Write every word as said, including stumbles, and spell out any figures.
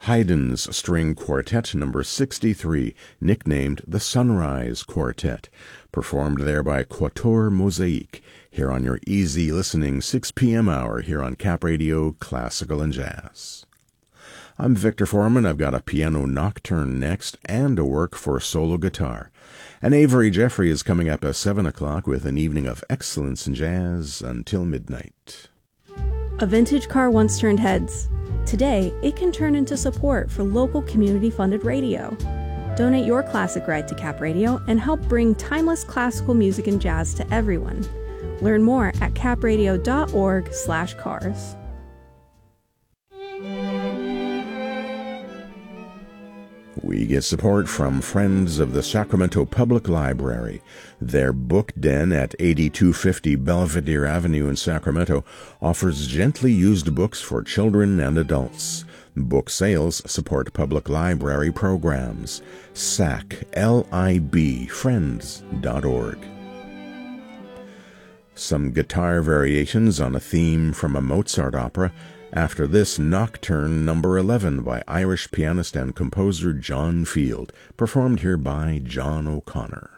Haydn's String Quartet number sixty-three, nicknamed the Sunrise Quartet, performed there by Quatuor Mosaic, here on your easy listening six p.m. hour here on Cap Radio Classical and Jazz. I'm Victor Foreman. I've got a piano nocturne next and a work for solo guitar. And Avery Jeffrey is coming up at seven o'clock with an evening of excellence in jazz until midnight. A vintage car once turned heads. Today, it can turn into support for local community-funded radio. Donate your classic ride to Cap Radio and help bring timeless classical music and jazz to everyone. Learn more at capradio.org slash cars. We get support from Friends of the Sacramento Public Library. Their book den at eighty-two fifty Belvedere Avenue in Sacramento offers gently used books for children and adults. Book sales support public library programs. S A C, L I B, friends dot org. Some guitar variations on a theme from a Mozart opera. After this, Nocturne number eleven by Irish pianist and composer John Field, performed here by John O'Connor.